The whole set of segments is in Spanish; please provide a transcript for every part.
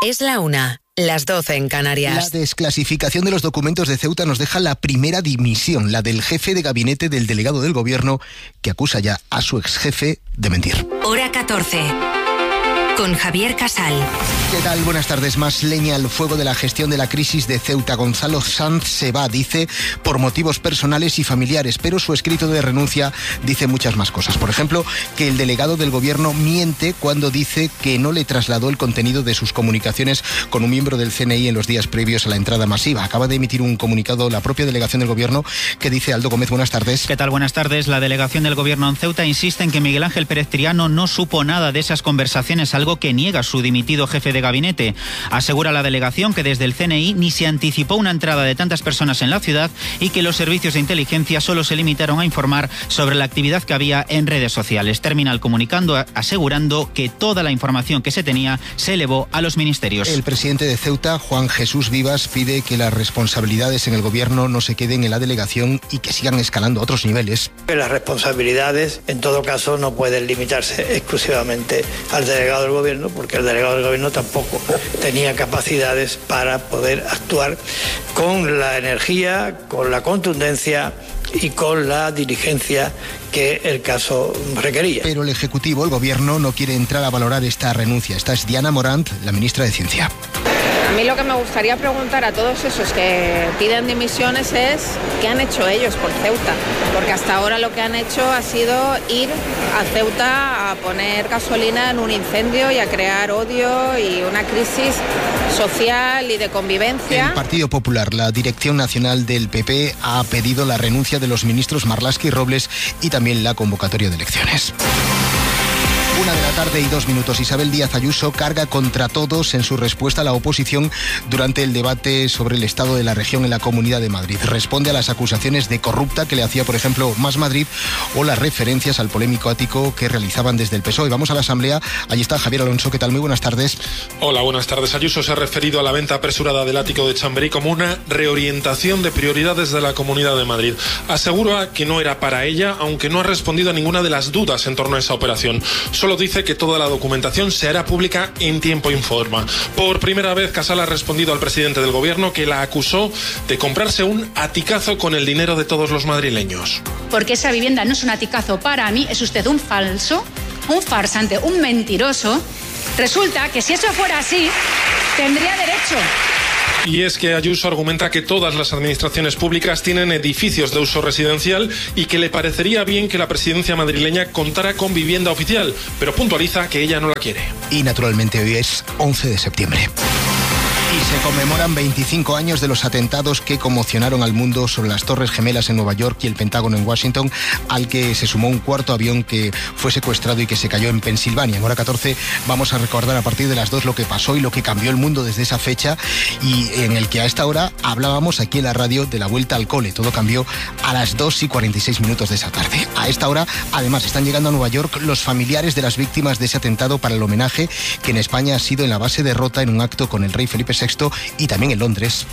Es la 1, las 12 en Canarias. La desclasificación de los documentos de Ceuta nos deja la primera dimisión, la del jefe de gabinete del delegado del gobierno, que acusa ya a su exjefe de mentir. Hora 14. Con Javier Casal. ¿Qué tal? Buenas tardes. Más leña al fuego de la gestión de la crisis de Ceuta. Gonzalo Sanz se va, dice, por motivos personales y familiares, pero su escrito de renuncia dice muchas más cosas. Por ejemplo, que el delegado del gobierno miente cuando dice que no le trasladó el contenido de sus comunicaciones con un miembro del CNI en los días previos a la entrada masiva. Acaba de emitir un comunicado la propia delegación del gobierno que dice Aldo Gómez. Buenas tardes. ¿Qué tal? Buenas tardes. La delegación del gobierno en Ceuta insiste en que Miguel Ángel Pérez Triano no supo nada de esas conversaciones, algo que niega su dimitido jefe de gabinete. Asegura la delegación que desde el CNI ni se anticipó una entrada de tantas personas en la ciudad y que los servicios de inteligencia solo se limitaron a informar sobre la actividad que había en redes sociales. Termina el comunicando asegurando que toda la información que se tenía se elevó a los ministerios. El presidente de Ceuta, Juan Jesús Vivas, pide que las responsabilidades en el gobierno no se queden en la delegación y que sigan escalando a otros niveles. Las responsabilidades, en todo caso, no pueden limitarse exclusivamente al delegado del gobierno, porque el delegado del gobierno tampoco tenía capacidades para poder actuar con la energía, con la contundencia y con la diligencia que el caso requería. Pero el Ejecutivo, el Gobierno, no quiere entrar a valorar esta renuncia. Esta es Diana Morant, la ministra de Ciencia. A mí lo que me gustaría preguntar a todos esos que piden dimisiones es ¿qué han hecho ellos por Ceuta? Porque hasta ahora lo que han hecho ha sido ir a Ceuta a poner gasolina en un incendio y a crear odio y una crisis social y de convivencia. El Partido Popular, la Dirección Nacional del PP, ha pedido la renuncia de los ministros Marlaska y Robles y también la convocatoria de elecciones. 1:02 PM. Isabel Díaz Ayuso carga contra todos en su respuesta a la oposición durante el debate sobre el estado de la región en la Comunidad de Madrid. Responde a las acusaciones de corrupta que le hacía, por ejemplo, Más Madrid o las referencias al polémico ático que realizaban desde el PSOE. Vamos a la Asamblea. Allí está Javier Alonso. ¿Qué tal? Muy buenas tardes. Hola, buenas tardes. Ayuso se ha referido a la venta apresurada del ático de Chamberí como una reorientación de prioridades de la Comunidad de Madrid. Asegura que no era para ella, aunque no ha respondido a ninguna de las dudas en torno a esa operación. Solo dice que toda la documentación se hará pública en tiempo y forma. Por primera vez, Casal ha respondido al presidente del gobierno que la acusó de comprarse un aticazo con el dinero de todos los madrileños. Porque esa vivienda no es un aticazo para mí, es usted un falso, un farsante, un mentiroso. Resulta que si eso fuera así, tendría derecho. Y es que Ayuso argumenta que todas las administraciones públicas tienen edificios de uso residencial y que le parecería bien que la presidencia madrileña contara con vivienda oficial, pero puntualiza que ella no la quiere. Y naturalmente hoy es 11 de septiembre. Y se conmemoran 25 años de los atentados que conmocionaron al mundo sobre las Torres Gemelas en Nueva York y el Pentágono en Washington, al que se sumó un cuarto avión que fue secuestrado y que se cayó en Pensilvania. En hora 14 vamos a recordar a partir de las 2 lo que pasó y lo que cambió el mundo desde esa fecha, y en el que a esta hora hablábamos aquí en la radio de la vuelta al cole. Todo cambió a las 2:46 de esa tarde. A esta hora, además, están llegando a Nueva York los familiares de las víctimas de ese atentado para el homenaje que en España ha sido en la base de Rota, en un acto con el rey Felipe VI y también en Londres.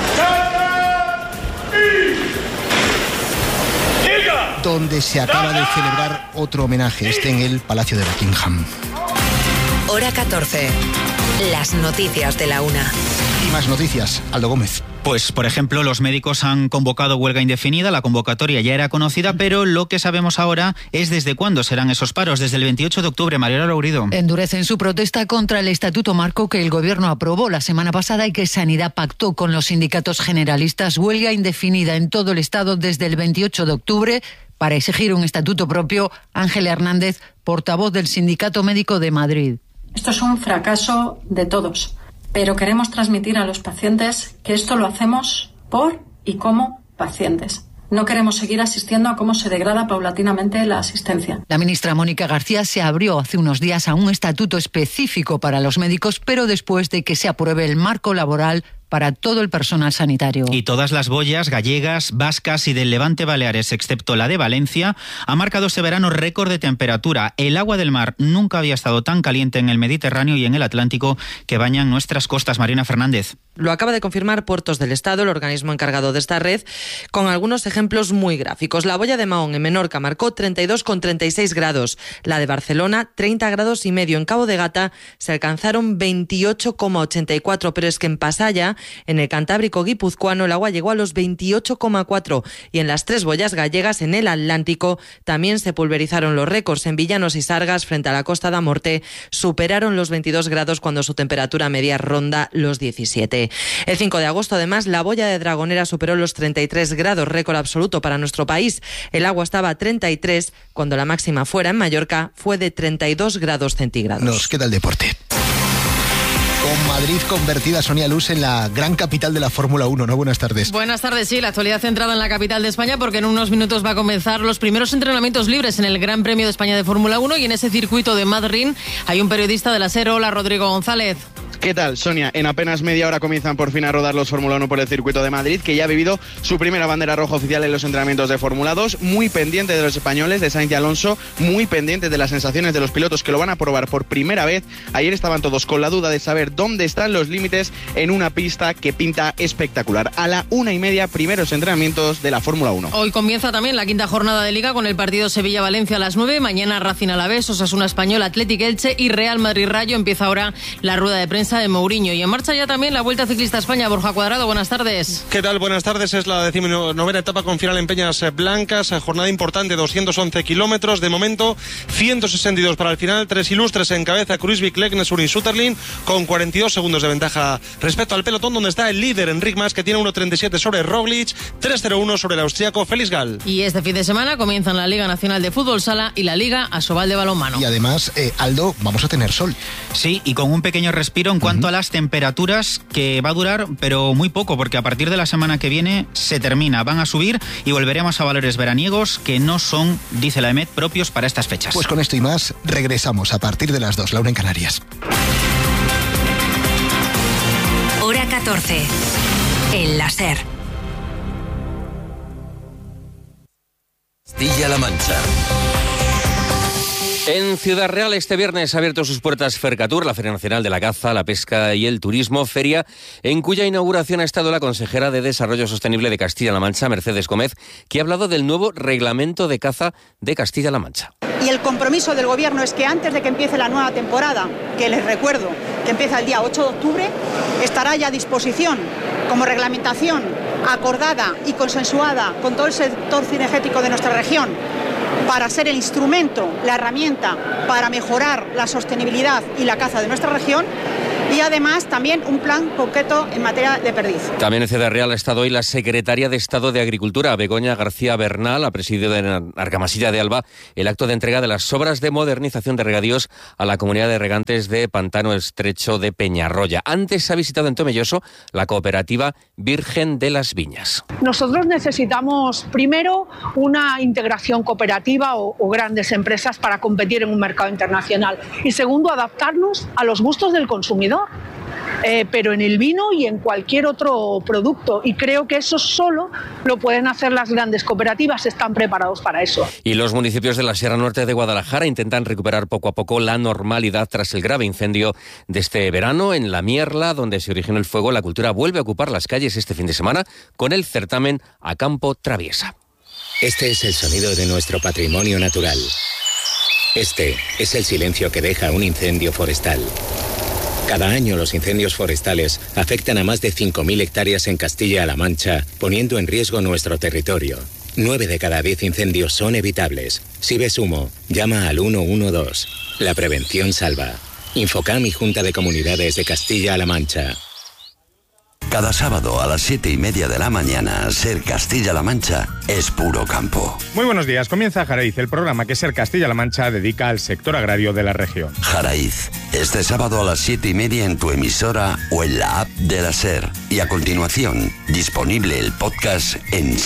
Donde se acaba de celebrar otro homenaje, en el Palacio de Buckingham. Hora 14. Las noticias de la 1. Y más noticias, Aldo Gómez. Pues, por ejemplo, los médicos han convocado huelga indefinida. La convocatoria ya era conocida, pero lo que sabemos ahora es desde cuándo serán esos paros. Desde el 28 de octubre, Mariela Lourido. Endurecen su protesta contra el Estatuto Marco que el Gobierno aprobó la semana pasada y que Sanidad pactó con los sindicatos generalistas. Huelga indefinida en todo el Estado desde el 28 de octubre para exigir un estatuto propio. Ángela Hernández, portavoz del Sindicato Médico de Madrid. Esto es un fracaso de todos, pero queremos transmitir a los pacientes que esto lo hacemos por y como pacientes. No queremos seguir asistiendo a cómo se degrada paulatinamente la asistencia. La ministra Mónica García se abrió hace unos días a un estatuto específico para los médicos, pero después de que se apruebe el marco laboral para todo el personal sanitario. Y todas las boyas gallegas, vascas y del Levante Baleares, excepto la de Valencia, ha marcado este verano récord de temperatura. El agua del mar nunca había estado tan caliente en el Mediterráneo y en el Atlántico que bañan nuestras costas. Marina Fernández. Lo acaba de confirmar Puertos del Estado, el organismo encargado de esta red, con algunos ejemplos muy gráficos. La boya de Mahón en Menorca marcó 32,36 grados. La de Barcelona, 30 grados y medio. En Cabo de Gata se alcanzaron 28,84, pero es que en Pasaya, en el Cantábrico guipuzcoano, el agua llegó a los 28,4 y en las 3 boyas gallegas en el Atlántico también se pulverizaron los récords. En Villanos y Sargas, frente a la Costa da Morte, superaron los 22 grados cuando su temperatura media ronda los 17. El 5 de agosto, además, la boya de Dragonera superó los 33 grados, récord absoluto para nuestro país. El agua estaba a 33 cuando la máxima fuera en Mallorca fue de 32 grados centígrados. Nos queda el deporte. Con Madrid convertida, Sonia Luz, en la gran capital de la Fórmula 1, ¿no? Buenas tardes. Buenas tardes, sí, la actualidad centrada en la capital de España, porque en unos minutos va a comenzar los primeros entrenamientos libres en el Gran Premio de España de Fórmula 1 y en ese circuito de Madrid hay un periodista de la SER. Hola, Rodrigo González. ¿Qué tal, Sonia? En apenas media hora comienzan por fin a rodar los Fórmula 1 por el circuito de Madrid, que ya ha vivido su primera bandera roja oficial en los entrenamientos de Fórmula 2, muy pendiente de los españoles, de Sainz y Alonso, muy pendiente de las sensaciones de los pilotos que lo van a probar por primera vez. Ayer estaban todos con la duda de saber dónde están los límites en una pista que pinta espectacular. A la 1:30, primeros entrenamientos de la Fórmula 1. Hoy comienza también la quinta jornada de Liga con el partido Sevilla-Valencia a las 9, mañana Racing Alavés, Osasuna Español, Athletic Elche y Real Madrid-Rayo. Empieza ahora la rueda de prensa de Mourinho. Y en marcha ya también la Vuelta Ciclista a España. Borja Cuadrado, buenas tardes. ¿Qué tal? Buenas tardes. Es la 19ª etapa con final en Peñas Blancas. Jornada importante, 211 kilómetros. De momento, 162 para el final. 3 ilustres en cabeza: Kruijswijk, Leknesur y Sutterlin, con 42 segundos de ventaja respecto al pelotón, donde está el líder Enric Mas, que tiene 1.37 sobre Roglic, 3.01 sobre el austriaco Félix Gall. Y este fin de semana comienzan la Liga Nacional de Fútbol Sala y la Liga Asobal de Balonmano. Y además, Aldo, vamos a tener sol. Sí, y con un pequeño respiro en cuanto a las temperaturas, que va a durar, pero muy poco, porque a partir de la semana que viene se termina, van a subir y volveremos a valores veraniegos que no son, dice la EMET, propios para estas fechas. Pues con esto y más, regresamos a partir de las 2, la 1 en Canarias. Hora 14, en la SER. Castilla-La Mancha. En Ciudad Real este viernes ha abierto sus puertas Fercatur, la Feria Nacional de la Caza, la Pesca y el Turismo, feria en cuya inauguración ha estado la consejera de Desarrollo Sostenible de Castilla-La Mancha, Mercedes Gómez, que ha hablado del nuevo reglamento de caza de Castilla-La Mancha. Y el compromiso del Gobierno es que antes de que empiece la nueva temporada, que les recuerdo que empieza el día 8 de octubre, estará ya a disposición como reglamentación acordada y consensuada con todo el sector cinegético de nuestra región, para ser el instrumento, la herramienta para mejorar la sostenibilidad y la caza de nuestra región, y además también un plan concreto en materia de perdiz. También en Ciudad Real ha estado hoy la secretaria de Estado de Agricultura, Begoña García Bernal, ha presidido en Argamasilla de Alba el acto de entrega de las obras de modernización de regadíos a la comunidad de regantes de Pantano Estrecho de Peñarroya. Antes ha visitado en Tomelloso la cooperativa Virgen de las Viñas. Nosotros necesitamos primero una integración cooperativa o grandes empresas para competir en un mercado internacional, y segundo, adaptarnos a los gustos del consumidor. Pero en el vino y en cualquier otro producto, y creo que eso solo lo pueden hacer las grandes cooperativas, están preparados para eso. Y los municipios de la Sierra Norte de Guadalajara intentan recuperar poco a poco la normalidad tras el grave incendio de este verano. En La Mierla, donde se originó el fuego, la cultura vuelve a ocupar las calles este fin de semana con el certamen A Campo Traviesa. Este es el sonido de nuestro patrimonio natural. Este es el silencio que deja un incendio forestal. Cada año los incendios forestales afectan a más de 5.000 hectáreas en Castilla-La Mancha, poniendo en riesgo nuestro territorio. 9 de cada 10 incendios son evitables. Si ves humo, llama al 112. La prevención salva. Infocam y Junta de Comunidades de Castilla-La Mancha. Cada sábado a las 7:30 de la mañana, Ser Castilla-La Mancha es puro campo. Muy buenos días, comienza Jaraiz, el programa que Ser Castilla-La Mancha dedica al sector agrario de la región. Jaraiz, este sábado a las 7:30 en tu emisora o en la app de la Ser. Y a continuación, disponible el podcast en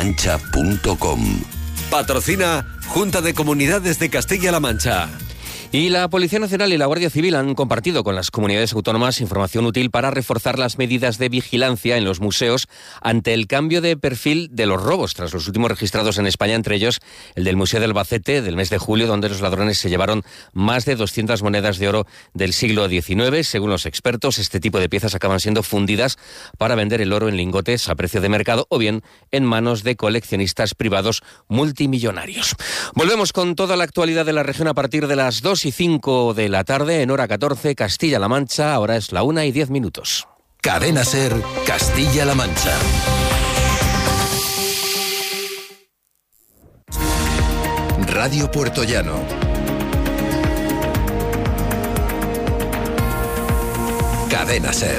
sercastillalamancha.com. Patrocina Junta de Comunidades de Castilla-La Mancha. Y la Policía Nacional y la Guardia Civil han compartido con las comunidades autónomas información útil para reforzar las medidas de vigilancia en los museos ante el cambio de perfil de los robos, tras los últimos registrados en España, entre ellos el del Museo de Albacete del mes de julio, donde los ladrones se llevaron más de 200 monedas de oro del siglo XIX. Según los expertos, este tipo de piezas acaban siendo fundidas para vender el oro en lingotes a precio de mercado o bien en manos de coleccionistas privados multimillonarios. Volvemos con toda la actualidad de la región a partir de las 2:05 de la tarde, en hora 14, Castilla-La Mancha. Ahora es la 1:10. Cadena SER, Castilla-La Mancha. Radio Puertollano. Cadena SER.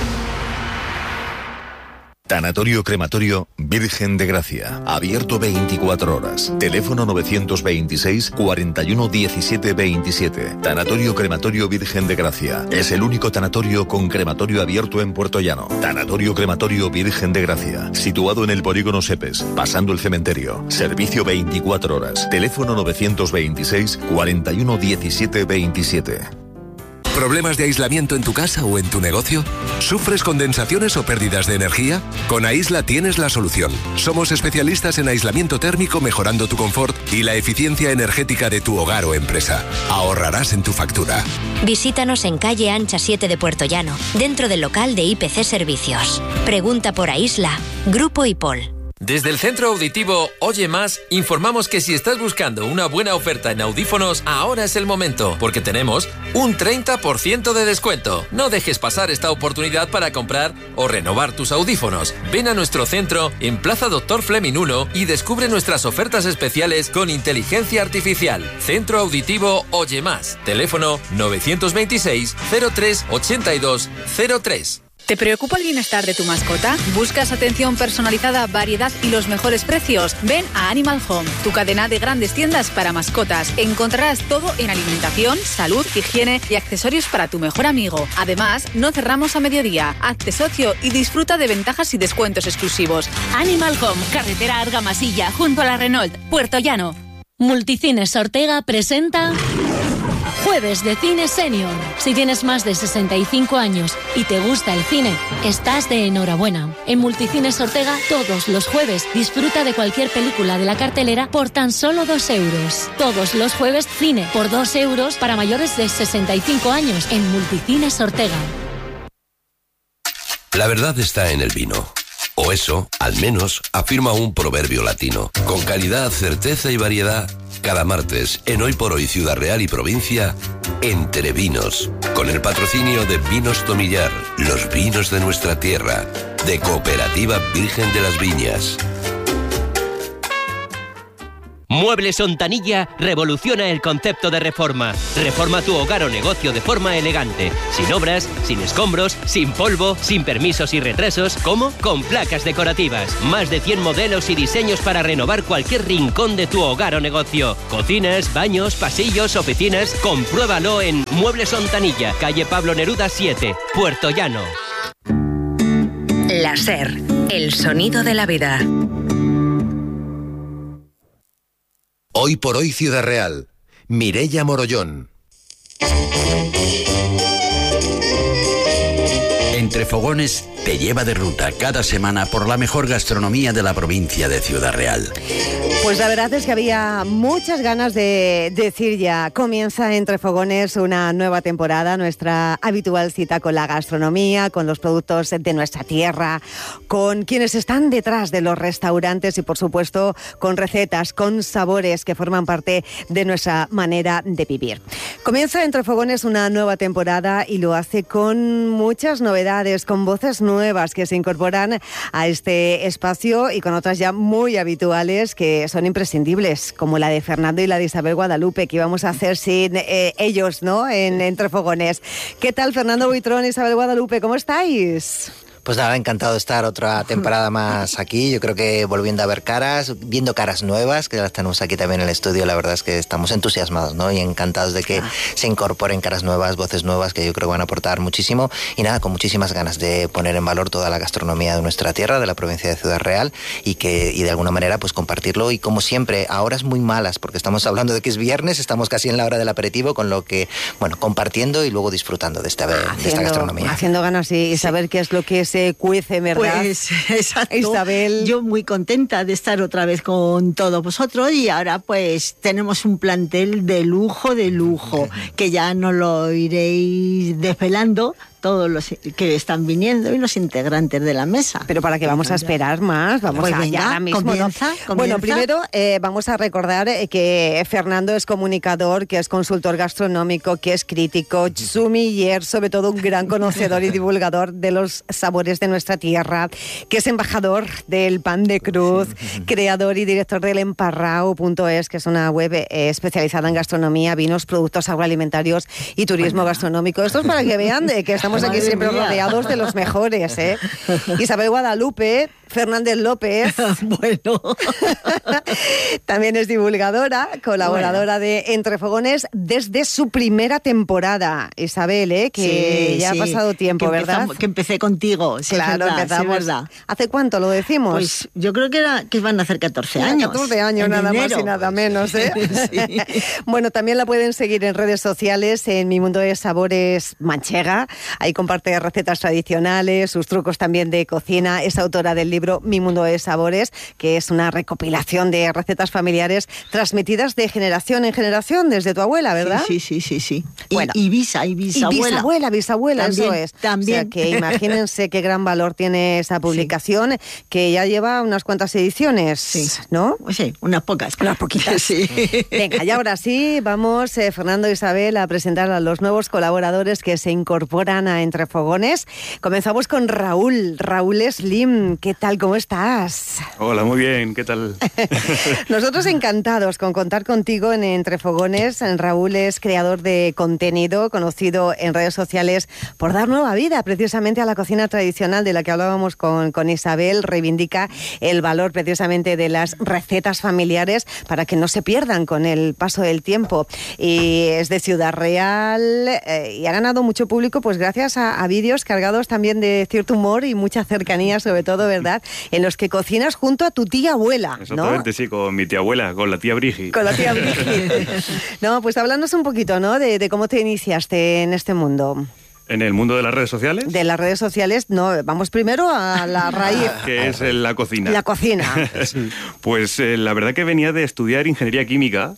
Tanatorio Crematorio Virgen de Gracia. Abierto 24 horas. Teléfono 926 41 17 27. Tanatorio Crematorio Virgen de Gracia. Es el único tanatorio con crematorio abierto en Puertollano. Tanatorio Crematorio Virgen de Gracia. Situado en el polígono Sepes, pasando el cementerio. Servicio 24 horas. Teléfono 926 41 17 27. ¿Problemas de aislamiento en tu casa o en tu negocio? ¿Sufres condensaciones o pérdidas de energía? Con Aisla tienes la solución. Somos especialistas en aislamiento térmico, mejorando tu confort y la eficiencia energética de tu hogar o empresa. Ahorrarás en tu factura. Visítanos en calle Ancha 7 de Puertollano, dentro del local de IPC Servicios. Pregunta por Aisla. Grupo IPOL. Desde el Centro Auditivo Oye Más, informamos que si estás buscando una buena oferta en audífonos, ahora es el momento, porque tenemos un 30% de descuento. No dejes pasar esta oportunidad para comprar o renovar tus audífonos. Ven a nuestro centro en Plaza Dr. Fleming 1 y descubre nuestras ofertas especiales con inteligencia artificial. Centro Auditivo Oye Más. Teléfono 926 03 82 03. ¿Te preocupa el bienestar de tu mascota? ¿Buscas atención personalizada, variedad y los mejores precios? Ven a Animal Home, tu cadena de grandes tiendas para mascotas. Encontrarás todo en alimentación, salud, higiene y accesorios para tu mejor amigo. Además, no cerramos a mediodía. Hazte socio y disfruta de ventajas y descuentos exclusivos. Animal Home, carretera Argamasilla, junto a la Renault, Puertollano. Multicines Ortega presenta Jueves de Cine Senior. Si tienes más de 65 años y te gusta el cine, estás de enhorabuena. En Multicines Ortega, todos los jueves, disfruta de cualquier película de la cartelera por tan solo 2 euros. Todos los jueves, cine por 2 euros para mayores de 65 años en Multicines Ortega. La verdad está en el vino. O eso, al menos, afirma un proverbio latino. Con calidad, certeza y variedad, cada martes, en Hoy por Hoy Ciudad Real y Provincia, Entre Vinos. Con el patrocinio de Vinos Tomillar, los vinos de nuestra tierra, de Cooperativa Virgen de las Viñas. Muebles Ontanilla revoluciona el concepto de reforma. Reforma tu hogar o negocio de forma elegante. Sin obras, sin escombros, sin polvo, sin permisos y retrasos. ¿Cómo? Con placas decorativas. Más de 100 modelos y diseños para renovar cualquier rincón de tu hogar o negocio. Cocinas, baños, pasillos, oficinas. Compruébalo en Muebles Ontanilla, calle Pablo Neruda 7, Puertollano. La SER, el sonido de la vida. Hoy por Hoy Ciudad Real, Mireia Morollón. Entre Fogones te lleva de ruta cada semana por la mejor gastronomía de la provincia de Ciudad Real. Pues la verdad es que había muchas ganas de decir ya, comienza Entre Fogones una nueva temporada, nuestra habitual cita con la gastronomía, con los productos de nuestra tierra, con quienes están detrás de los restaurantes y por supuesto con recetas, con sabores que forman parte de nuestra manera de vivir. Comienza Entre Fogones una nueva temporada y lo hace con muchas novedades, con voces nuevas que se incorporan a este espacio y con otras ya muy habituales que son imprescindibles, como la de Fernando y la de Isabel Guadalupe, que íbamos a hacer sin ellos, ¿no?, en Entre Fogones. ¿Qué tal, Fernando Buitrón, Isabel Guadalupe? ¿Cómo estáis? Pues nada, encantado de estar otra temporada más aquí. Yo creo que volviendo a ver caras, viendo caras nuevas, que las tenemos aquí también en el estudio, la verdad es que estamos entusiasmados, ¿no? Y encantados de que se incorporen caras nuevas, voces nuevas, que yo creo que van a aportar muchísimo. Y nada, con muchísimas ganas de poner en valor toda la gastronomía de nuestra tierra, de la provincia de Ciudad Real, y de alguna manera pues compartirlo. Y como siempre, a horas muy malas, porque estamos hablando de que es viernes, estamos casi en la hora del aperitivo, con lo que, bueno, compartiendo y luego disfrutando de esta gastronomía. Haciendo ganas y saber qué es lo que se cuece, ¿verdad? Pues, exacto. Isabel. Yo muy contenta de estar otra vez con todos vosotros, y ahora pues tenemos un plantel de lujo, que ya nos lo iréis desvelando todos los que están viniendo y los integrantes de la mesa. Pero ¿para qué vamos a esperar más? Vamos pues a venga, ahora mismo. comienza. Bueno, primero vamos a recordar que Fernando es comunicador, que es consultor gastronómico, que es crítico, sumiller, sobre todo un gran conocedor y divulgador de los sabores de nuestra tierra, que es embajador del Pan de Cruz, creador y director del Emparrao.es, que es una web especializada en gastronomía, vinos, productos agroalimentarios y turismo gastronómico. Esto es para que vean que estamos aquí siempre rodeados de los mejores, ¿eh? Isabel Guadalupe Fernández López. Bueno. También es divulgadora, colaboradora de Entre Fogones desde su primera temporada. Isabel, que ya ha pasado tiempo, ¿verdad? Que empecé contigo. Sí, claro, verdad, empezamos. Sí, verdad. ¿Hace cuánto lo decimos? Pues yo creo que van a hacer 14 años. 14 años, nada más y nada menos, ¿eh? Sí. Bueno, también la pueden seguir en redes sociales, en Mi Mundo de Sabores Manchega. Ahí comparte recetas tradicionales, sus trucos también de cocina. Es autora del libro Mi Mundo de Sabores, que es una recopilación de recetas familiares transmitidas de generación en generación desde tu abuela, ¿verdad? Sí. Bueno, y bisabuela. Y bisabuela, también, eso es. También. O sea, que imagínense qué gran valor tiene esa publicación, que ya lleva unas cuantas ediciones, ¿no? Sí, unas pocas. Unas poquitas. Sí. Venga, y ahora sí, vamos, Fernando e Isabel, a presentar a los nuevos colaboradores que se incorporan a Entre Fogones. Comenzamos con Raúl Slim. ¿Qué tal? ¿Cómo estás? Hola, muy bien. ¿Qué tal? Nosotros encantados con contar contigo en Entre Fogones. Raúl es creador de contenido, conocido en redes sociales por dar nueva vida precisamente a la cocina tradicional de la que hablábamos con Isabel. Reivindica el valor precisamente de las recetas familiares para que no se pierdan con el paso del tiempo. Y es de Ciudad Real y ha ganado mucho público pues gracias a vídeos cargados también de cierto humor y mucha cercanía, sobre todo, ¿verdad?, en los que cocinas junto a tu tía abuela, ¿no? Exactamente, sí, con mi tía abuela, con la tía Brigi. Con la tía Brigi. No, pues háblanos un poquito, ¿no?, de cómo te iniciaste en este mundo. ¿En el mundo de las redes sociales? De las redes sociales, no, vamos primero a la raíz. Que es la cocina. La cocina. Pues la verdad que venía de estudiar ingeniería química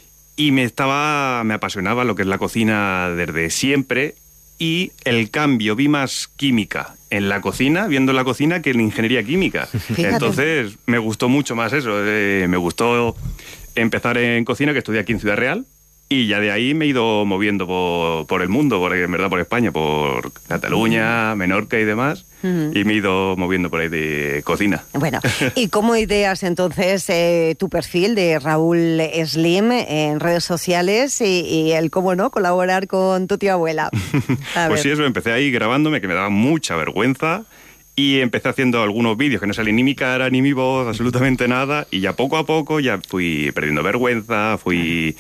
y me apasionaba lo que es la cocina desde siempre, y el cambio, vi más química en la cocina, viendo la cocina, que en ingeniería química. Fíjate. Entonces me gustó mucho más eso, me gustó empezar en cocina, que estudié aquí en Ciudad Real, y ya de ahí me he ido moviendo por el mundo, en verdad por España, por Cataluña, Menorca y demás, y me he ido moviendo por ahí de cocina. Bueno, ¿y cómo ideas entonces tu perfil de Raúl Slim en redes sociales y el cómo no colaborar con tu tía abuela? Pues sí, eso, empecé ahí grabándome, que me daba mucha vergüenza, y empecé haciendo algunos vídeos que no salían ni mi cara ni mi voz, absolutamente nada, y ya poco a poco ya fui perdiendo vergüenza, fui...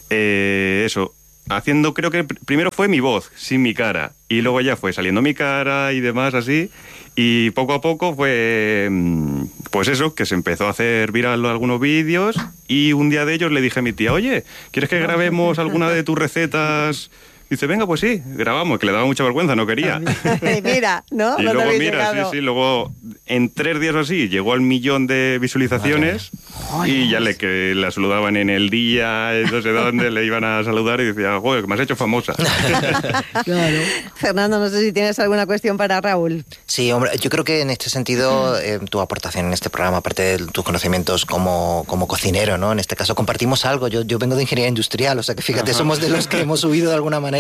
haciendo, creo que primero fue mi voz, sin mi cara, y luego ya fue saliendo mi cara y demás así, y poco a poco fue, pues eso, que se empezó a hacer viral algunos vídeos, y un día de ellos le dije a mi tía, oye, ¿quieres que grabemos alguna de tus recetas? Dice, venga, pues sí, grabamos, que le daba mucha vergüenza, no quería. Mira, ¿no? Y luego, mira, sí, luego en 3 días o así llegó al 1.000.000 de visualizaciones. Joder. Y ya que la saludaban en el día, no sé dónde, le iban a saludar y decía, joder, que me has hecho famosa. Claro. Fernando, no sé si tienes alguna cuestión para Raúl. Sí, hombre, yo creo que en este sentido tu aportación en este programa, aparte de tus conocimientos como cocinero, ¿no? En este caso compartimos algo, yo vengo de ingeniería industrial, o sea que fíjate, somos de los que hemos subido de alguna manera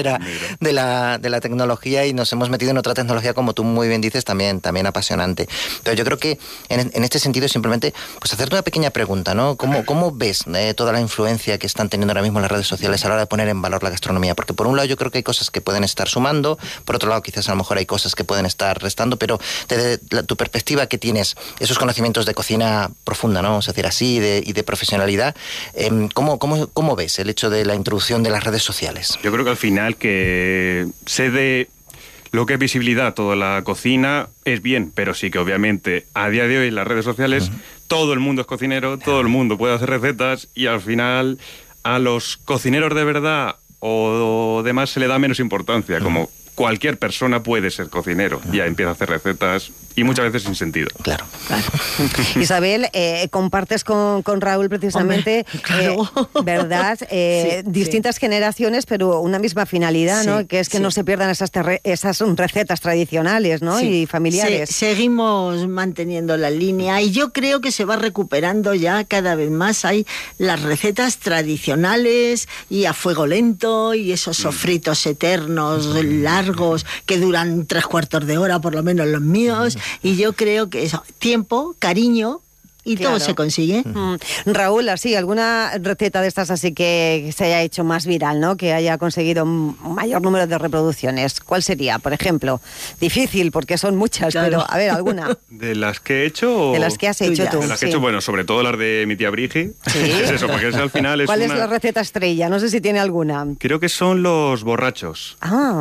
era de la tecnología y nos hemos metido en otra tecnología, como tú muy bien dices, también apasionante. Pero yo creo que en este sentido simplemente pues hacerte una pequeña pregunta, ¿no? ¿Cómo ves toda la influencia que están teniendo ahora mismo las redes sociales a la hora de poner en valor la gastronomía? Porque por un lado yo creo que hay cosas que pueden estar sumando, por otro lado quizás a lo mejor hay cosas que pueden estar restando, pero desde tu perspectiva que tienes, esos conocimientos de cocina profunda, ¿no? Vamos a decir así, y de profesionalidad, ¿cómo ves el hecho de la introducción de las redes sociales? Yo creo que al final que se dé lo que es visibilidad a toda la cocina es bien, pero sí que obviamente a día de hoy en las redes sociales todo el mundo es cocinero, todo el mundo puede hacer recetas y al final a los cocineros de verdad o demás se le da menos importancia, como cualquier persona puede ser cocinero, ya empieza a hacer recetas y muchas veces sin sentido. Claro. Isabel, compartes con Raúl precisamente, ¿verdad? Distintas generaciones, pero una misma finalidad, ¿no? Que es que no se pierdan esas recetas tradicionales, ¿no? Y familiares. Seguimos manteniendo la línea y yo creo que se va recuperando ya cada vez más. Hay las recetas tradicionales y a fuego lento y esos sofritos eternos, largos, que duran 3/4 de hora, por lo menos los míos. Y yo creo que eso, tiempo, cariño, y todo se consigue. Raúl, así, alguna receta de estas así que se haya hecho más viral, ¿no? Que haya conseguido un mayor número de reproducciones. ¿Cuál sería, por ejemplo? Difícil, porque son muchas, pero a ver, alguna. ¿De las que he hecho? De las que has hecho tú. De las que he hecho, bueno, sobre todo las de mi tía Brigi. ¿Sí? Es eso, porque al final es ¿Cuál es la receta estrella? No sé si tiene alguna. Creo que son los borrachos.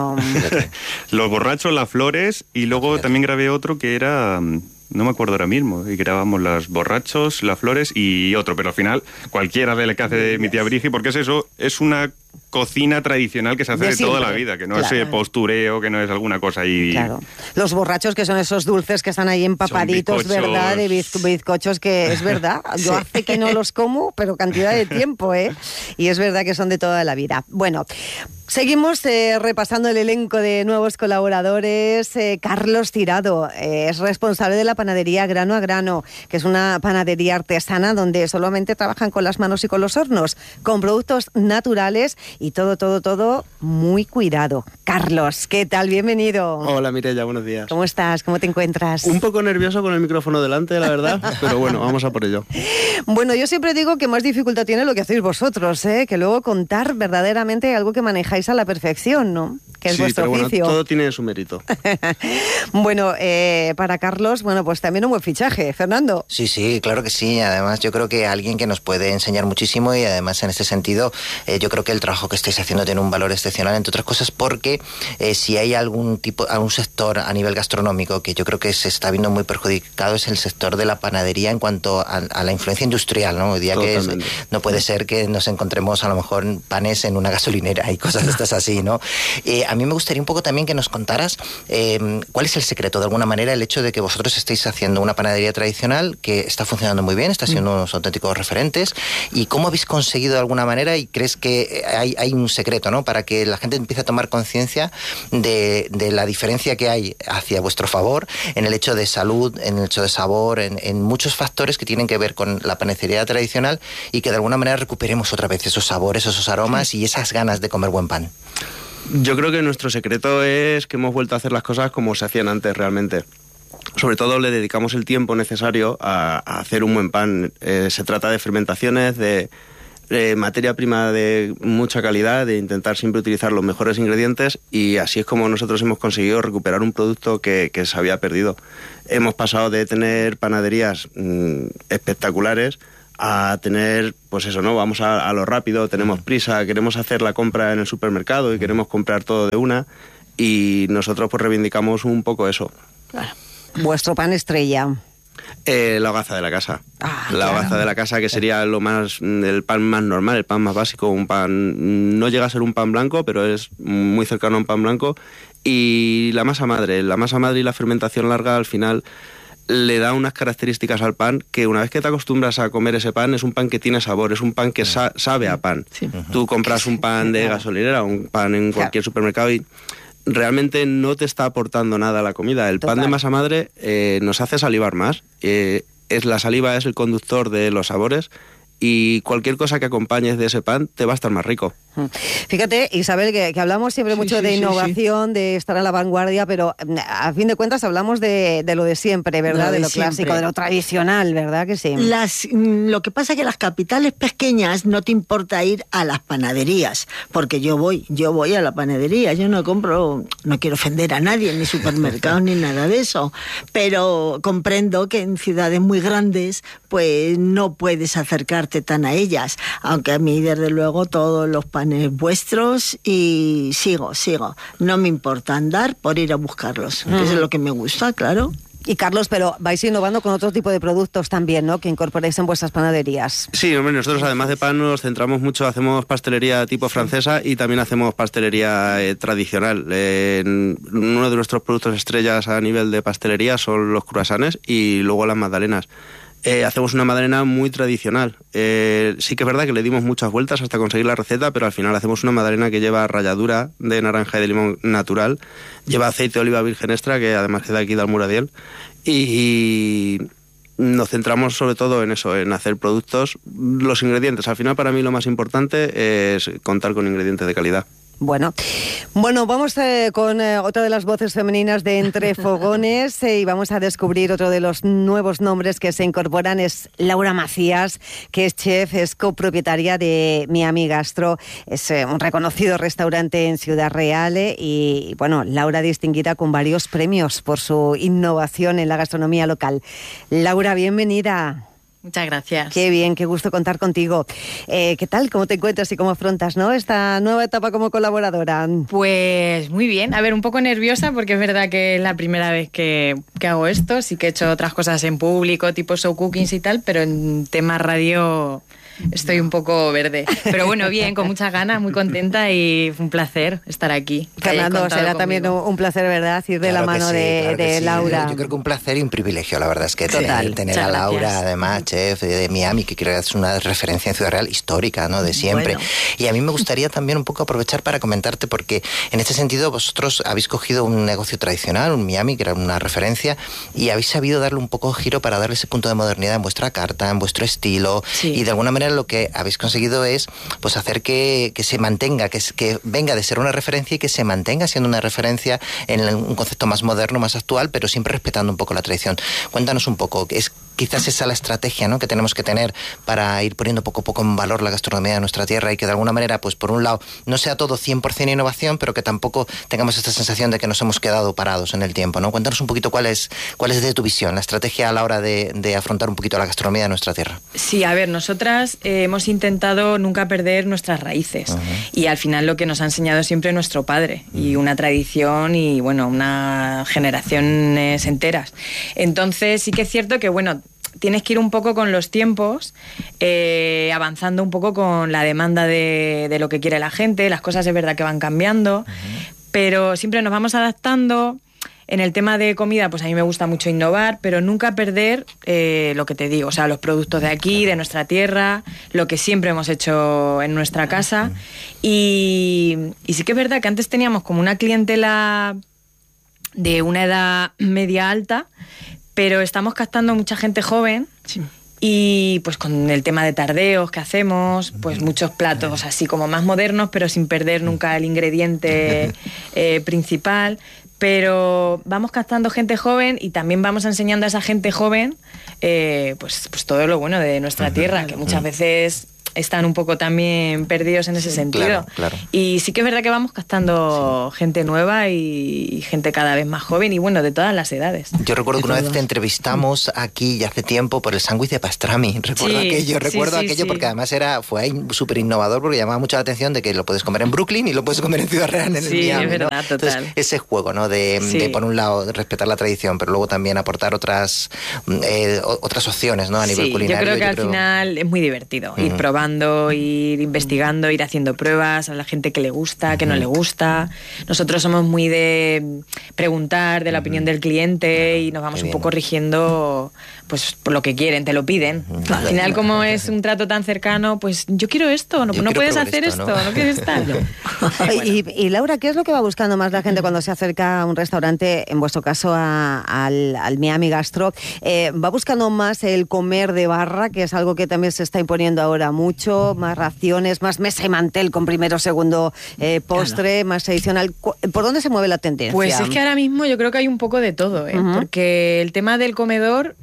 Los borrachos, las flores, y luego también grabé otro que era... No me acuerdo ahora mismo, y grabamos las borrachos, las flores y otro, pero al final cualquiera de la que hace de mi tía Brigi, porque es eso, es una cocina tradicional que se hace de toda la vida, que no es postureo, que no es alguna cosa ahí. Claro. Los borrachos, que son esos dulces que están ahí empapaditos, ¿verdad? De bizcochos, que es verdad. Yo hace que no los como, pero cantidad de tiempo, ¿eh? Y es verdad que son de toda la vida. Bueno, seguimos repasando el elenco de nuevos colaboradores. Carlos Tirado es responsable de la panadería Grano a Grano, que es una panadería artesana donde solamente trabajan con las manos y con los hornos, con productos naturales y todo muy cuidado. Carlos, ¿qué tal? Bienvenido. Hola Mireia, buenos días. ¿Cómo estás? ¿Cómo te encuentras? Un poco nervioso con el micrófono delante, la verdad, pero bueno, vamos a por ello. Bueno, yo siempre digo que más dificultad tiene lo que hacéis vosotros, ¿eh? Que luego contar verdaderamente algo que manejáis a la perfección, ¿no? Que es vuestro pero oficio. Bueno, todo tiene su mérito. Bueno, para Carlos, bueno, pues también un buen fichaje. Fernando. Sí, claro que sí. Además, yo creo que alguien que nos puede enseñar muchísimo y además en este sentido, yo creo que el trabajo que estáis haciendo tiene un valor excepcional, entre otras cosas, porque si hay algún sector a nivel gastronómico que yo creo que se está viendo muy perjudicado es el sector de la panadería en cuanto a la influencia industrial, ¿no? Hoy día no puede ser que nos encontremos a lo mejor panes en una gasolinera y cosas de estas así, ¿no? A mí me gustaría un poco también que nos contaras cuál es el secreto, de alguna manera, el hecho de que vosotros estéis haciendo una panadería tradicional que está funcionando muy bien, está siendo unos auténticos referentes, y cómo habéis conseguido de alguna manera, y crees que hay un secreto, ¿no? Para que la gente empiece a tomar conciencia de la diferencia que hay hacia vuestro favor en el hecho de salud, en el hecho de sabor, en muchos factores que tienen que ver con la panadería tradicional, y que de alguna manera recuperemos otra vez esos sabores, esos aromas y esas ganas de comer buen pan. Yo creo que nuestro secreto es que hemos vuelto a hacer las cosas como se hacían antes realmente. Sobre todo le dedicamos el tiempo necesario a hacer un buen pan. Se trata de fermentaciones, de materia prima de mucha calidad, de intentar siempre utilizar los mejores ingredientes, y así es como nosotros hemos conseguido recuperar un producto que se había perdido. Hemos pasado de tener panaderías espectaculares a tener, pues eso, ¿no? Vamos a lo rápido, tenemos prisa, queremos hacer la compra en el supermercado y queremos comprar todo de una, y nosotros pues reivindicamos un poco eso. Claro. Vuestro pan estrella. La hogaza de la casa. Hogaza de la casa, que sería el pan más normal, el pan más básico. Un pan, no llega a ser un pan blanco, pero es muy cercano a un pan blanco. Y la masa madre y la fermentación larga al final le da unas características al pan que una vez que te acostumbras a comer ese pan, es un pan que tiene sabor, es un pan que sabe a pan. Sí. Tú compras un pan de gasolinera, un pan en cualquier supermercado y realmente no te está aportando nada a la comida. El pan de masa madre nos hace salivar más. La saliva es el conductor de los sabores, y cualquier cosa que acompañes de ese pan te va a estar más rico. Fíjate, Isabel, que hablamos siempre mucho de innovación, de estar a la vanguardia, pero a fin de cuentas hablamos de lo de siempre, ¿verdad? De lo clásico, de lo tradicional, ¿verdad que sí? Lo que pasa es que las capitales pequeñas no te importa ir a las panaderías, porque yo voy a la panadería, yo no compro, no quiero ofender a nadie, ni supermercados ni nada de eso, pero comprendo que en ciudades muy grandes pues no puedes acercarte tan a ellas, aunque a mí desde luego todos los panes vuestros y sigo, no me importa andar por ir a buscarlos, que es lo que me gusta, claro. Y Carlos, pero vais innovando con otro tipo de productos también, ¿no?, que incorporáis en vuestras panaderías. Sí, hombre, nosotros además de pan nos centramos mucho, hacemos pastelería tipo francesa y también hacemos pastelería tradicional. Uno de nuestros productos estrellas a nivel de pastelería son los croissants y luego las magdalenas. Hacemos una magdalena muy tradicional. Sí que es verdad que le dimos muchas vueltas hasta conseguir la receta, pero al final hacemos una magdalena que lleva ralladura de naranja y de limón natural, lleva aceite de oliva virgen extra, que además es de aquí de Almuradiel, y nos centramos sobre todo en eso, en hacer productos, los ingredientes. Al final para mí lo más importante es contar con ingredientes de calidad. Bueno, vamos con otra de las voces femeninas de Entre Fogones y vamos a descubrir otro de los nuevos nombres que se incorporan. Es Laura Macías, que es chef, es copropietaria de Miami Gastro, es un reconocido restaurante en Ciudad Real y bueno, Laura distinguida con varios premios por su innovación en la gastronomía local. Laura, bienvenida. Muchas gracias. Qué bien, qué gusto contar contigo. ¿Qué tal? ¿Cómo te encuentras y cómo afrontas, ¿no?, esta nueva etapa como colaboradora? Pues muy bien. A ver, un poco nerviosa porque es verdad que es la primera vez que hago esto. Sí que he hecho otras cosas en público, tipo show cookings y tal, pero en tema radio estoy un poco verde. Pero bueno, bien, con muchas ganas, muy contenta y un placer estar aquí. Fernando, será también un placer, ¿verdad?, ir de la mano de Laura. Yo creo que un placer y un privilegio, la verdad es que tener a Laura, además, chef de Miami, que creo que es una referencia en Ciudad Real histórica, ¿no?, de siempre. Bueno. Y a mí me gustaría también un poco aprovechar para comentarte, porque en este sentido vosotros habéis cogido un negocio tradicional, un Miami, que era una referencia, y habéis sabido darle un poco de giro para darle ese punto de modernidad en vuestra carta, en vuestro estilo, y de alguna manera lo que habéis conseguido es pues hacer que se mantenga, que venga de ser una referencia y que se mantenga siendo una referencia en un concepto más moderno, más actual, pero siempre respetando un poco la tradición. Cuéntanos un poco, es quizás esa la estrategia, ¿no?, que tenemos que tener para ir poniendo poco a poco en valor la gastronomía de nuestra tierra y que de alguna manera, pues por un lado, no sea todo 100% innovación, pero que tampoco tengamos esta sensación de que nos hemos quedado parados en el tiempo, ¿no? Cuéntanos un poquito cuál es de tu visión, la estrategia a la hora de afrontar un poquito la gastronomía de nuestra tierra. Sí, a ver, nosotras hemos intentado nunca perder nuestras raíces y al final lo que nos ha enseñado siempre nuestro padre y una tradición y bueno, unas generaciones enteras. Entonces sí que es cierto que bueno, tienes que ir un poco con los tiempos, avanzando un poco con la demanda de lo que quiere la gente. Las cosas es verdad que van cambiando, pero siempre nos vamos adaptando. En el tema de comida, pues a mí me gusta mucho innovar, pero nunca perder lo que te digo, o sea, los productos de aquí, de nuestra tierra, lo que siempre hemos hecho en nuestra casa. Y sí que es verdad que antes teníamos como una clientela de una edad media alta, pero estamos captando mucha gente joven. Sí. Y pues con el tema de tardeos que hacemos, pues muchos platos así como más modernos, pero sin perder nunca el ingrediente principal. Pero vamos captando gente joven y también vamos enseñando a esa gente joven pues todo lo bueno de nuestra tierra, que muchas veces están un poco también perdidos en ese sentido. Claro. Y sí que es verdad que vamos captando gente nueva y gente cada vez más joven y bueno, de todas las edades. Yo recuerdo que una vez te entrevistamos aquí ya hace tiempo por el sándwich de pastrami. Recuerdo aquello porque además fue súper innovador porque llamaba mucho la atención de que lo puedes comer en Brooklyn y lo puedes comer en Ciudad Real, en el Miami, es verdad, ¿no? Total. Entonces, ese juego, ¿no? De por un lado respetar la tradición, pero luego también aportar otras opciones, ¿no? A nivel culinario. Yo creo que al final es muy divertido ir probando, ir investigando, ir haciendo pruebas a la gente que le gusta, que no le gusta. Nosotros somos muy de preguntar de la opinión del cliente y nos vamos un poco rigiendo pues por lo que quieren, te lo piden. Al final, como es un trato tan cercano, pues yo quiero esto, no puedes hacer esto, no quieres estar. Y Laura, ¿qué es lo que va buscando más la gente cuando se acerca a un restaurante, en vuestro caso al Miami Gastro? ¿Va buscando más el comer de barra, que es algo que también se está imponiendo ahora mucho? mucho, más raciones, más mesa y mantel con primero, segundo postre, más tradicional. ¿Por dónde se mueve la tendencia? Pues es que ahora mismo yo creo que hay un poco de todo, porque el tema del comedor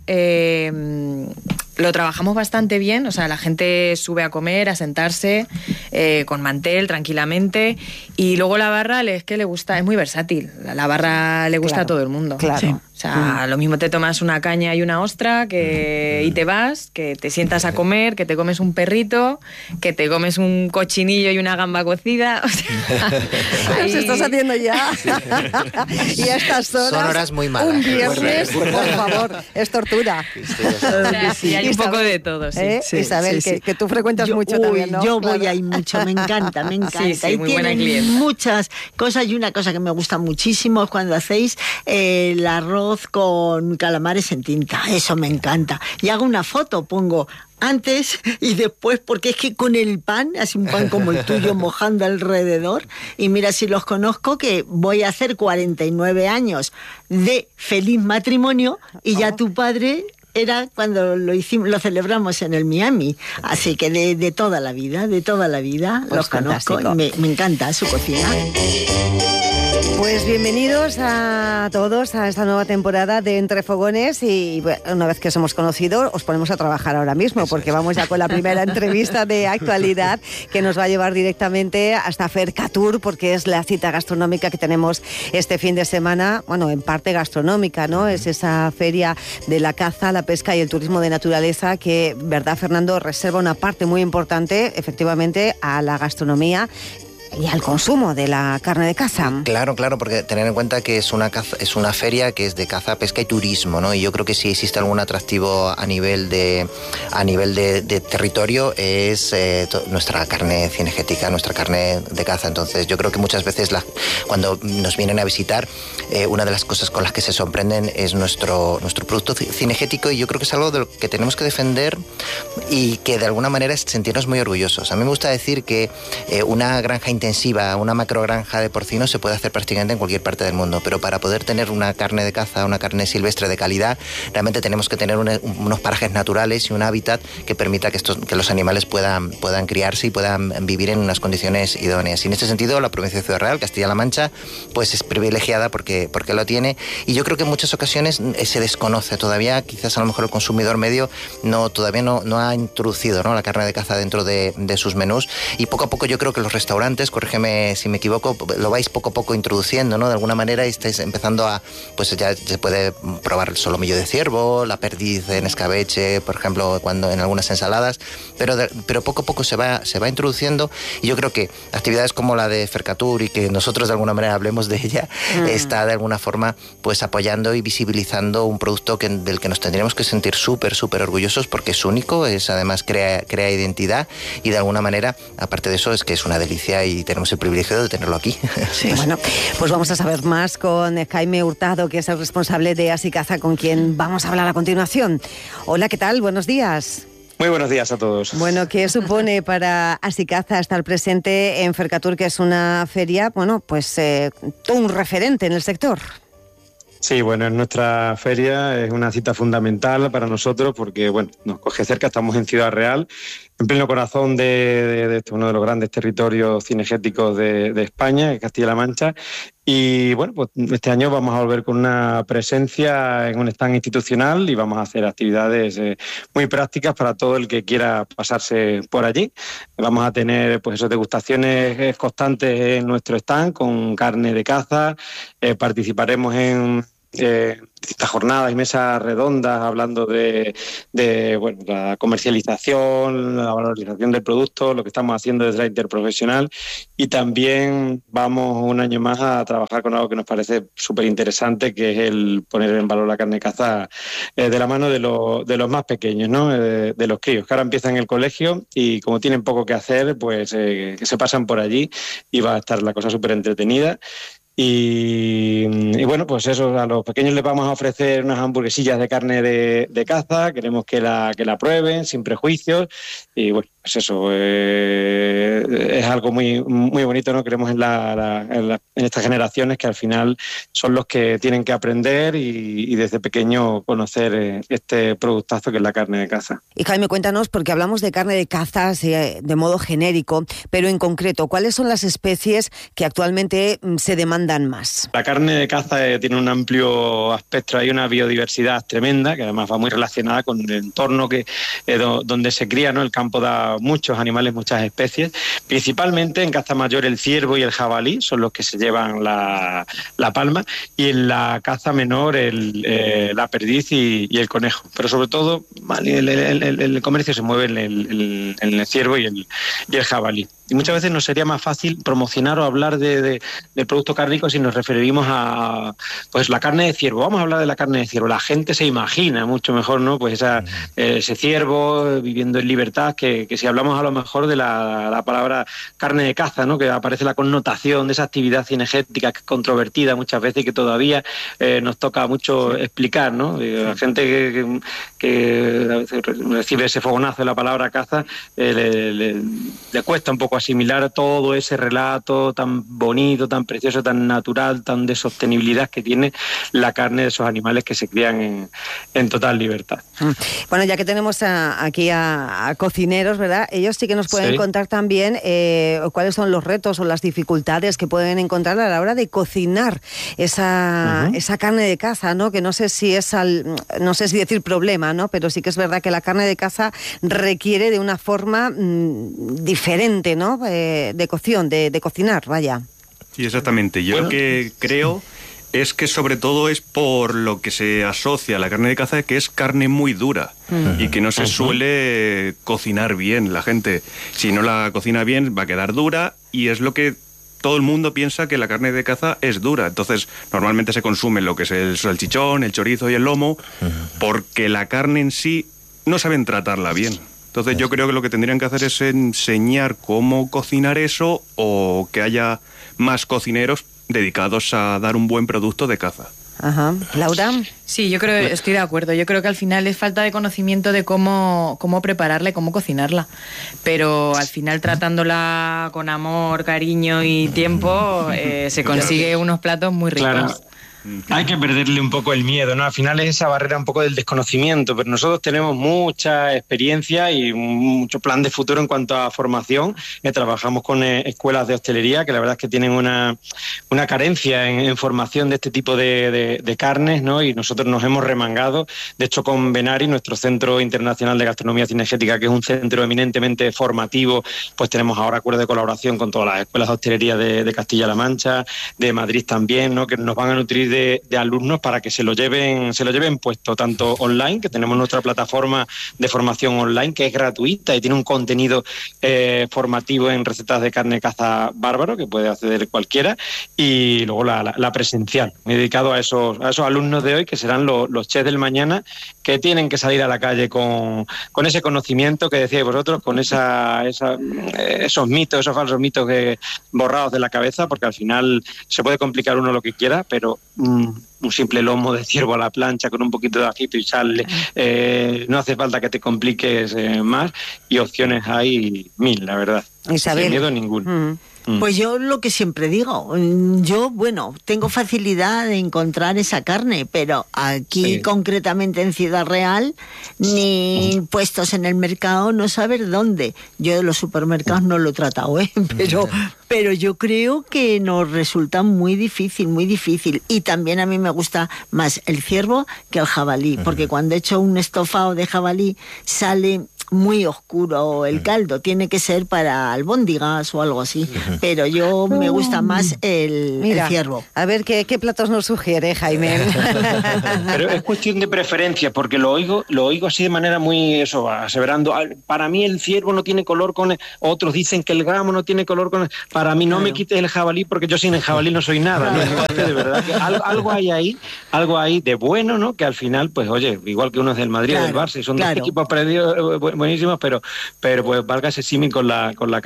lo trabajamos bastante bien, o sea, la gente sube a comer, a sentarse con mantel, tranquilamente, y luego la barra es que le gusta, es muy versátil, la barra le gusta a todo el mundo. Claro. Sí. O sea, lo mismo te tomas una caña y una ostra y te vas, que te sientas a comer, que te comes un perrito, que te comes un cochinillo y una gamba cocida. O sea, Los estás haciendo ya. Y a estas horas. Son horas muy malas. Un viernes, por favor, es tortura. Sí, hay un poco de todo, sí. Isabel, que tú frecuentas mucho también, ¿no? Yo voy ahí mucho, me encanta. Sí, y muy buena tienen clienta. muchas cosas, y una cosa que me gusta muchísimo es cuando hacéis el arroz con calamares en tinta. Eso me encanta. Y hago una foto, pongo antes y después, porque es que con el pan, así un pan como el tuyo mojando alrededor, y mira si los conozco, que voy a hacer 49 años de feliz matrimonio, y ya tu padre era cuando lo celebramos en el Miami, así que de toda la vida, Pues los conozco, y me encanta su cocina. Pues bienvenidos a todos a esta nueva temporada de Entre Fogones, y bueno, una vez que os hemos conocido os ponemos a trabajar ahora mismo, porque vamos ya con la primera entrevista de actualidad que nos va a llevar directamente hasta Fercatur, porque es la cita gastronómica que tenemos este fin de semana, bueno, en parte gastronómica, ¿no? Es esa feria de la caza, la pesca y el turismo de naturaleza que, ¿verdad, Fernando?, reserva una parte muy importante, efectivamente, a la gastronomía y al consumo de la carne de caza. Claro, porque tener en cuenta que es una feria que es de caza, pesca y turismo, ¿no? Y yo creo que si existe algún atractivo a nivel de territorio es nuestra carne cinegética, nuestra carne de caza. Entonces yo creo que muchas veces cuando nos vienen a visitar, una de las cosas con las que se sorprenden es nuestro producto cinegético, y yo creo que es algo de lo que tenemos que defender y que de alguna manera es sentirnos muy orgullosos. A mí me gusta decir que una granja intensiva, una macrogranja de porcinos se puede hacer prácticamente en cualquier parte del mundo, pero para poder tener una carne de caza, una carne silvestre de calidad, realmente tenemos que tener unos parajes naturales y un hábitat que permita que los animales puedan criarse y puedan vivir en unas condiciones idóneas. Y en este sentido, la provincia de Ciudad Real, Castilla-La Mancha, pues es privilegiada porque lo tiene, y yo creo que en muchas ocasiones se desconoce todavía, quizás a lo mejor el consumidor medio todavía no ha introducido, ¿no?, la carne de caza dentro de sus menús, y poco a poco yo creo que los restaurantes, corrígeme si me equivoco, lo vais poco a poco introduciendo, ¿no?, de alguna manera, y estáis empezando a, pues ya se puede probar el solomillo de ciervo, la perdiz en escabeche, por ejemplo, cuando en algunas ensaladas, pero poco a poco se va introduciendo, y yo creo que actividades como la de Fercatur, y que nosotros de alguna manera hablemos de ella, está de alguna forma pues apoyando y visibilizando un producto del que nos tendríamos que sentir súper orgullosos, porque es único, además crea identidad, y de alguna manera, aparte de eso, es que es una delicia y tenemos el privilegio de tenerlo aquí. Sí. Bueno, pues vamos a saber más con Jaime Hurtado, que es el responsable de Asicaza, con quien vamos a hablar a continuación. Hola, ¿qué tal? Buenos días. Muy buenos días a todos. Bueno, ¿qué supone para Asicaza estar presente en Fercatur, que es una feria, bueno, pues todo un referente en el sector? Sí, bueno, en nuestra feria es una cita fundamental para nosotros porque, bueno, nos coge cerca, estamos en Ciudad Real, en pleno corazón de uno de los grandes territorios cinegéticos de España, Castilla-La Mancha. Y bueno, pues este año vamos a volver con una presencia en un stand institucional y vamos a hacer actividades muy prácticas para todo el que quiera pasarse por allí. Vamos a tener pues esas degustaciones constantes en nuestro stand con carne de caza. Participaremos en distintas jornadas y mesas redondas hablando de bueno, la comercialización, la valorización del producto, lo que estamos haciendo desde la interprofesional, y también vamos un año más a trabajar con algo que nos parece súper interesante, que es el poner en valor la carne de caza de la mano de los más pequeños, ¿no? De los críos, que ahora empiezan en el colegio y como tienen poco que hacer, pues que se pasan por allí y va a estar la cosa súper entretenida. Y Y bueno, pues eso, a los pequeños les vamos a ofrecer unas hamburguesillas de carne de caza, queremos que la prueben sin prejuicios, y bueno, pues eso, es algo muy, muy bonito, ¿no? Queremos en estas generaciones que al final son los que tienen que aprender y desde pequeño conocer este productazo que es la carne de caza. Y Jaime, cuéntanos, porque hablamos de carne de caza de modo genérico, pero en concreto, ¿cuáles son las especies que actualmente se demandan más? La carne de caza tiene un amplio espectro, hay una biodiversidad tremenda, que además va muy relacionada con el entorno donde se cría, ¿no? El campo da muchos animales, muchas especies, principalmente en caza mayor el ciervo y el jabalí son los que se llevan la palma, y en la caza menor la perdiz y el conejo, pero sobre todo el comercio se mueve en el ciervo y el jabalí. Y muchas veces nos sería más fácil promocionar o hablar del producto cárnico si nos referimos a pues la carne de ciervo. Vamos a hablar de la carne de ciervo. La gente se imagina mucho mejor, ¿no? Pues ese ciervo viviendo en libertad, que si hablamos a lo mejor de la palabra carne de caza, ¿no? Que aparece la connotación de esa actividad cinegética que es controvertida muchas veces y que todavía nos toca mucho explicar, ¿no? La gente que a veces recibe ese fogonazo de la palabra caza le cuesta un poco asimilar todo ese relato tan bonito, tan precioso, tan natural, tan de sostenibilidad que tiene la carne de esos animales que se crían en total libertad. Bueno, ya que tenemos aquí a cocineros, ¿verdad? Ellos sí que nos pueden contar también cuáles son los retos o las dificultades que pueden encontrar a la hora de cocinar esa carne de caza, ¿no? Que no sé si decir problema, ¿no? Pero sí que es verdad que la carne de caza requiere de una forma diferente, ¿no? De cocción, de cocinar, vaya. Sí, exactamente. Yo lo que creo es que sobre todo es por lo que se asocia a la carne de caza, que es carne muy dura y que no se suele cocinar bien. La gente, si no la cocina bien, va a quedar dura, y es lo que todo el mundo piensa, que la carne de caza es dura. Entonces, normalmente se consume lo que es el salchichón, el chorizo y el lomo, porque la carne en sí no saben tratarla bien. Entonces yo creo que lo que tendrían que hacer es enseñar cómo cocinar eso, o que haya más cocineros dedicados a dar un buen producto de caza. Ajá. ¿Laura? Sí, yo creo, estoy de acuerdo. Yo creo que al final es falta de conocimiento de cómo prepararla y cómo cocinarla. Pero al final, tratándola con amor, cariño y tiempo, se consigue unos platos muy ricos. Claro. Hay que perderle un poco el miedo, ¿no? Al final es esa barrera un poco del desconocimiento, pero nosotros tenemos mucha experiencia y mucho plan de futuro en cuanto a formación. Trabajamos con escuelas de hostelería que la verdad es que tienen una carencia en formación de este tipo de carnes, ¿no? Y nosotros nos hemos remangado. De hecho, con Benari, nuestro Centro Internacional de Gastronomía Cinegética, que es un centro eminentemente formativo, pues tenemos ahora acuerdos de colaboración con todas las escuelas de hostelería de Castilla-La Mancha, de Madrid también, ¿no? Que nos van a nutrir de alumnos para que se lo lleven puesto, tanto online, que tenemos nuestra plataforma de formación online que es gratuita y tiene un contenido formativo en recetas de carne de caza bárbaro que puede acceder cualquiera, y luego la presencial, dedicado a esos alumnos de hoy que serán los chefs del mañana, que tienen que salir a la calle con ese conocimiento que decíais vosotros, con esos mitos, esos falsos mitos borrados de la cabeza, porque al final se puede complicar uno lo que quiera, pero un simple lomo de ciervo a la plancha con un poquito de ajito y sal, no hace falta que te compliques más, y opciones hay 1000, la verdad. Isabel. Sin miedo ninguno. Pues yo lo que siempre digo, tengo facilidad de encontrar esa carne, pero aquí concretamente en Ciudad Real, ni puestos en el mercado, no saber dónde. Yo de los supermercados no lo he tratado, pero yo creo que nos resulta muy difícil, muy difícil. Y también a mí me gusta más el ciervo que el jabalí, porque cuando he hecho un estofado de jabalí sale muy oscuro el caldo, tiene que ser para albóndigas o algo así, pero yo me gusta más el ciervo. A ver, ¿qué platos nos sugiere, Jaime? Pero es cuestión de preferencia, porque lo oigo así de manera muy aseverando. Para mí el ciervo no tiene color con otros dicen que el gamo no tiene color con para mí no me quites el jabalí, porque yo sin el jabalí no soy nada, ¿no? Entonces, de verdad que algo hay de bueno, ¿no? Que al final, pues oye, igual que uno es del Madrid o del Barça, y son dos equipos buenísimos, pero pues valga ese símil con la